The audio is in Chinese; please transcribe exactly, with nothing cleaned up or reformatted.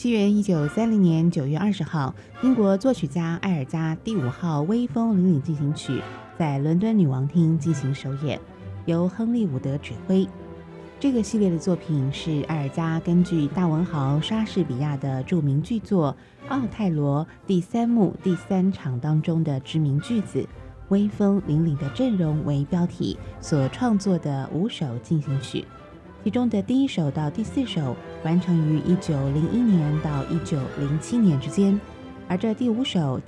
西元一九三零年九月二十号，英国作曲家艾尔加第五号威风凛凛进行曲在伦敦女王厅进行首演，由亨利·伍德指挥。这个系列的作品是艾尔加根据大文豪莎士比亚的著名剧作《奥泰罗》第三幕第三场当中的知名句子“威风凛凛的阵容”为标题所创作的五首进行曲。其中的第一首到第四首完成于一九零一年到一九零七年之间，而这第五首